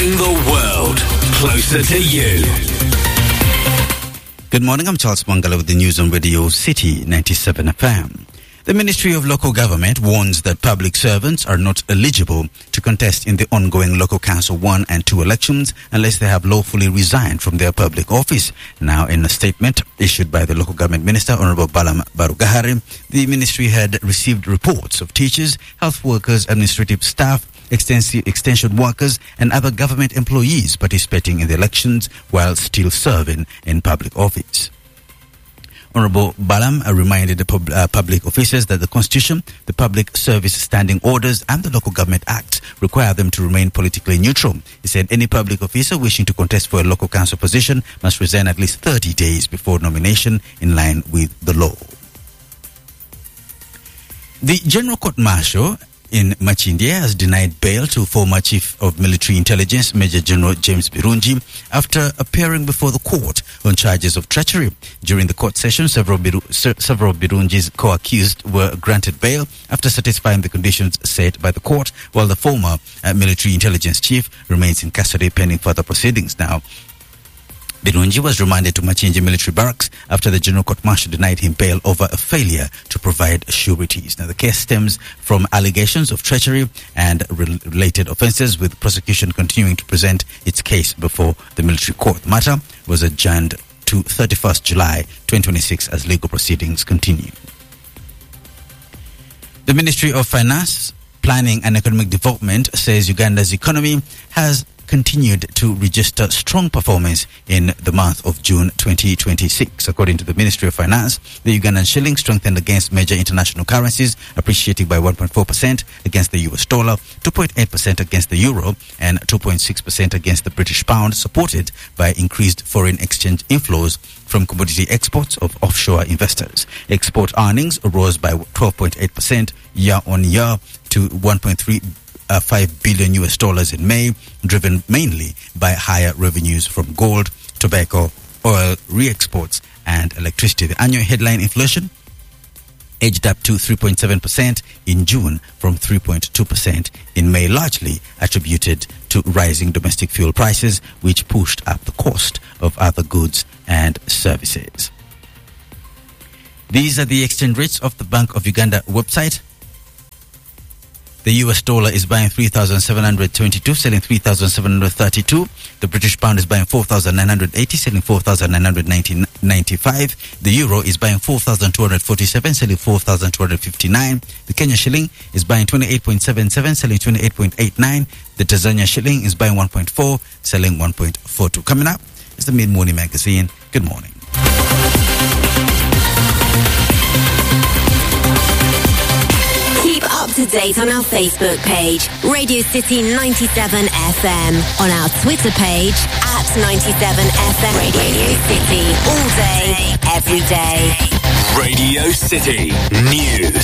Bring the world closer to you. Good morning, I'm Charles Mangala with the news on Radio City 97 FM. The Ministry of Local Government warns that public servants are not eligible to contest in the ongoing Local Council 1 and 2 elections unless they have lawfully resigned from their public office. Now, in a statement issued by the Local Government Minister, Honorable Balam Barugahari, the ministry had received reports of teachers, health workers, administrative staff, extension workers and other government employees participating in the elections while still serving in public office. Honorable Balam reminded the public officers that the Constitution, the Public Service Standing Orders and the Local Government Act require them to remain politically neutral. He said any public officer wishing to contest for a local council position must resign at least 30 days before nomination in line with the law. The General Court Martial in Machindie has denied bail to former Chief of Military Intelligence Major General James Birungi after appearing before the court on charges of treachery. During the court session, several Birungi's co-accused were granted bail after satisfying the conditions set by the court, while the former military intelligence chief remains in custody pending further proceedings. Now, Birungi was remanded to Machinji Military Barracks after the General Court Martial denied him bail over a failure to provide sureties. Now, the case stems from allegations of treachery and related offences, with prosecution continuing to present its case before the military court. The matter was adjourned to 31st July 2026 as legal proceedings continue. The Ministry of Finance, Planning and Economic Development says Uganda's economy has continued to register strong performance in the month of June 2026. According to the Ministry of Finance, the Ugandan shilling strengthened against major international currencies, appreciating by 1.4% against the US dollar, 2.8% against the euro, and 2.6% against the British pound, supported by increased foreign exchange inflows from commodity exports of offshore investors. Export earnings rose by 12.8% year on year to 1.5 billion US dollars in May, driven mainly by higher revenues from gold, tobacco, oil, re-exports and electricity. The annual headline inflation edged up to 3.7% in June from 3.2% in May, largely attributed to rising domestic fuel prices, which pushed up the cost of other goods and services. These are the exchange rates of the Bank of Uganda website. The US dollar is buying 3,722, selling 3,732. The British pound is buying 4,980, selling 4,995. The euro is buying 4,247, selling 4,259. The Kenya shilling is buying 28.77, selling 28.89. The Tanzania shilling is buying 1.4, selling 1.42. Coming up is the Mid-Morning Magazine. Good morning. Up to date on our Facebook page, Radio City 97 FM, on our Twitter page @97FM Radio City, all day, every day. Radio City News.